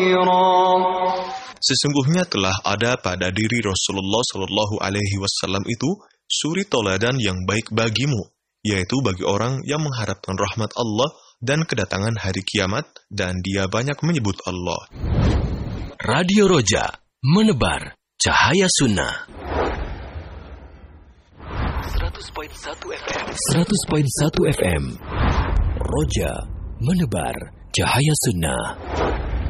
Sesungguhnya telah ada pada diri Rasulullah Shallallahu Alaihi Wasallam itu suri toladan yang baik bagimu, yaitu bagi orang yang mengharapkan rahmat Allah dan kedatangan hari kiamat, dan dia banyak menyebut Allah. Radio Roja, menebar cahaya sunnah. 100.1 FM. 100.1 FM. Roja, menebar cahaya sunnah.